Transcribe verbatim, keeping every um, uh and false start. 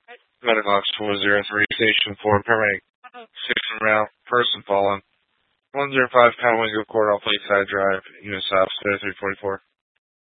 Medicox four zero three, Station four, paramedic six en route, person fallen. one oh five Powingo Court, Place Side Drive, Unit South, three forty-four.